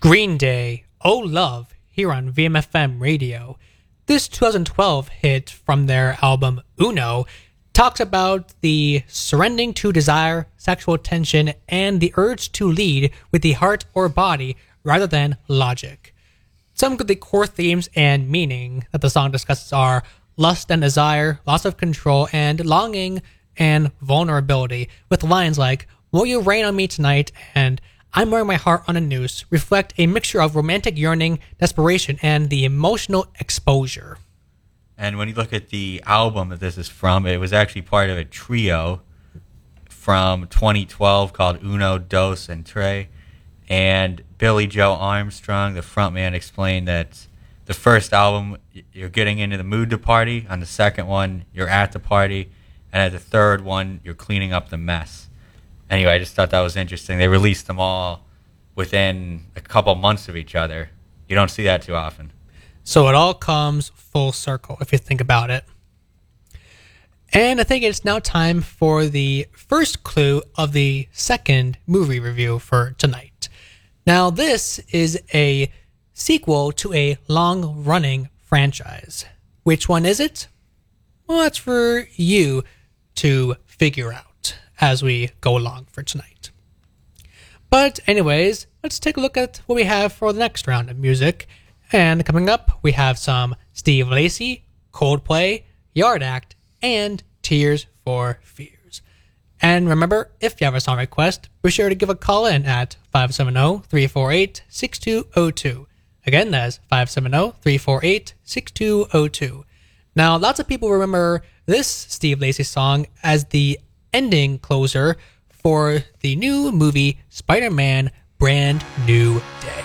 Green Day, Oh Love, here on VMFM Radio. This 2012 hit from their album Uno talks about the surrendering to desire, sexual tension, and the urge to lead with the heart or body rather than logic. Some of the core themes and meaning that the song discusses are lust and desire, loss of control, and longing and vulnerability, with lines like, "Will you rain on me tonight?" and "I'm wearing my heart on a noose," reflect a mixture of romantic yearning, desperation, and the emotional exposure. And when you look at the album that this is from, it was actually part of a trio from 2012 called Uno, Dos, and Tre. And Billy Joe Armstrong, the frontman, explained that the first album, you're getting into the mood to party. On the second one, you're at the party. And at the third one, you're cleaning up the mess. Anyway, I just thought that was interesting. They released them all within a couple months of each other. You don't see that too often. So it all comes full circle if you think about it. And I think it's now time for the first clue of the second movie review for tonight. Now, this is a sequel to a long-running franchise. Which one is it? Well, that's for you to figure out as we go along for tonight. But anyways, let's take a look at what we have for the next round of music. And coming up, we have some Steve Lacy, Coldplay, Yard Act, and Tears for Fears. And remember, if you have a song request, be sure to give a call in at 570-348-6202. Again, that's 570-348-6202. Now, lots of people remember this Steve Lacy song as the ending closer for the new movie Spider-Man Brand New Day.